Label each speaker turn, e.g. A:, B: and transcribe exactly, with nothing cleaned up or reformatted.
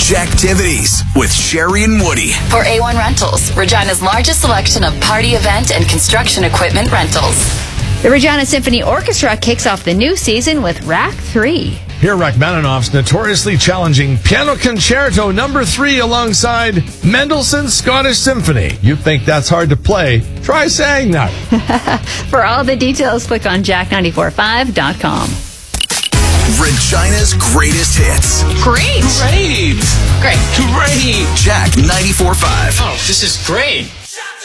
A: Jacktivities with Sherry and Woody.
B: For A one Rentals, Regina's largest selection of party event and construction equipment rentals.
C: The Regina Symphony Orchestra kicks off the new season with Rack three.
D: Hear Rachmaninoff's notoriously challenging Piano Concerto number three alongside Mendelssohn's Scottish Symphony. You think that's hard to play? Try saying that.
C: For all the details, click on jack nine four five dot com.
A: Regina's greatest hits.
E: Great.
F: Great.
E: Great.
F: Great.
A: Jack ninety-four point five.
F: Oh, this is great.